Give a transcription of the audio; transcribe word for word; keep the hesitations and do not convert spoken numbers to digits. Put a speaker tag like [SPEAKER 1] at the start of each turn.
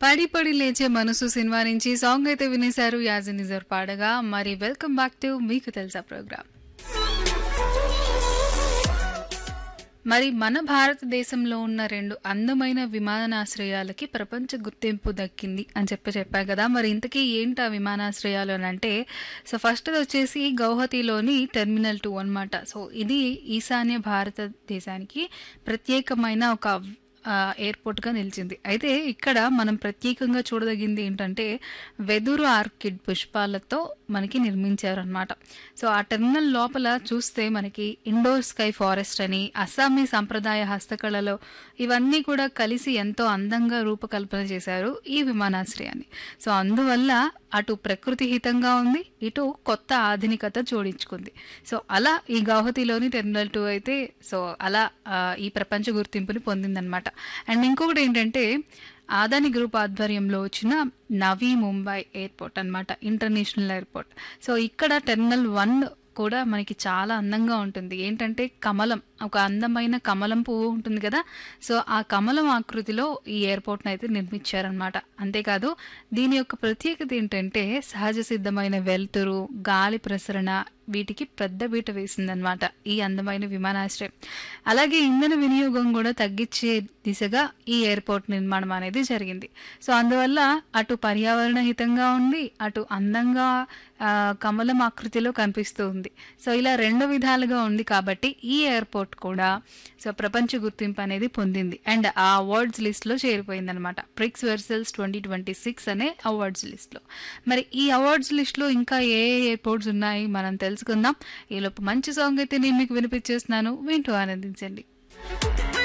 [SPEAKER 1] పడి పడి లేచే మనసు సినిమా నుంచి సాంగ్ అయితే వినేశారు యాజిన్ నిజర్ పాడగా. మరి వెల్కమ్ బ్యాక్ టు మీకు తెలుసా ప్రోగ్రామ్. మరి మన భారతదేశంలో ఉన్న రెండు అందమైన విమానాశ్రయాలకి ప్రపంచ గుర్తింపు దక్కింది అని చెప్పి చెప్పా కదా. మరి ఇంతకీ ఏంటి ఆ విమానాశ్రయాలు అని అంటే, సో ఫస్ట్ వచ్చేసి గౌహతిలోని టెర్మినల్ టూ అన్నమాట. సో ఇది ఈశాన్య భారతదేశానికి ప్రత్యేకమైన ఒక ఆ, ఎయిర్పోర్ట్గా నిలిచింది. అయితే ఇక్కడ మనం ప్రత్యేకంగా చూడదగింది ఏంటంటే వెదురు ఆర్కిడ్ పుష్పాలతో మనకి నిర్మించారనమాట. సో ఆ టెర్మినల్ లోపల చూస్తే మనకి ఇండోర్ స్కై ఫారెస్ట్ అని, అస్సామీ సంప్రదాయ హస్తకళలో ఇవన్నీ కూడా కలిసి ఎంతో అందంగా రూపకల్పన చేశారు ఈ విమానాశ్రయాన్ని. సో అందువల్ల అటు ప్రకృతి హితంగా ఉంది, ఇటు కొత్త ఆధునికత జోడించుకుంది. సో అలా ఈ గౌహతిలోని టెర్మినల్ టూ అయితే సో అలా ఆ, ఈ ప్రపంచ గుర్తింపుని పొందిందనమాట. అండ్ ఇంకొకటి ఏంటంటే ఆదాని గ్రూప్ ఆధ్వర్యంలో వచ్చిన నవీ ముంబై ఎయిర్పోర్ట్ అన్నమాట, ఇంటర్నేషనల్ ఎయిర్పోర్ట్. సో ఇక్కడ టెర్మినల్ వన్ కూడా మనకి చాలా అందంగా ఉంటుంది. ఏంటంటే కమలం, ఒక అందమైన కమలం పువ్వు ఉంటుంది కదా. సో ఆ కమలం ఆకృతిలో ఈ ఎయిర్పోర్ట్ని అయితే నిర్మించారనమాట. అంతేకాదు దీని యొక్క ప్రత్యేకత ఏంటంటే సహజ సిద్ధమైన వెలుతురు, గాలి ప్రసరణ వీటికి పెద్ద బీట వేసిందనమాట ఈ అందమైన విమానాశ్రయం. అలాగే ఇంధన వినియోగం కూడా తగ్గించే దిశగా ఈ ఎయిర్పోర్ట్ నిర్మాణం అనేది జరిగింది. సో అందువల్ల అటు పర్యావరణ హితంగా ఉంది, అటు అందంగా ఆ, కమలం ఆకృతిలో కనిపిస్తూ ఉంది. సో ఇలా రెండు విధాలుగా ఉంది కాబట్టి ఈ ఎయిర్పోర్ట్ కూడా సో ప్రపంచ గుర్తింపు అనేది పొందింది. అండ్ ఆ అవార్డ్స్ లిస్ట్లో చేరిపోయింది అనమాట, ప్రిక్స్ వెర్సల్స్ ట్వంటీ ట్వంటీ సిక్స్ అనే అవార్డ్స్ లిస్ట్లో. మరి ఈ అవార్డ్స్ లిస్ట్లో ఇంకా ఏ ఏ ఎయిర్పోర్ట్స్ ఉన్నాయి మనం తెలుసుకుందాం. ఈలోపు మంచి సాంగ్ అయితే నేను మీకు వినిపించేస్తున్నాను, వింటూ ఆనందించండి.